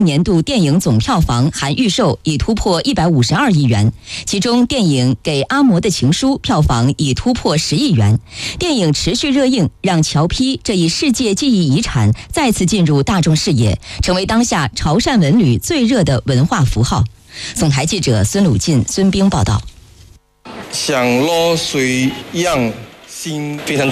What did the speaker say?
年度电影总票房含预售已突破152亿元，其中电影《给阿嬷的情书》票房已突破10亿元。电影持续热映，让侨批这一世界记忆遗产再次进入大众视野，成为当下潮汕文旅最热的文化符号。总台记者孙鲁进、孙冰报道。 享乐水样心非常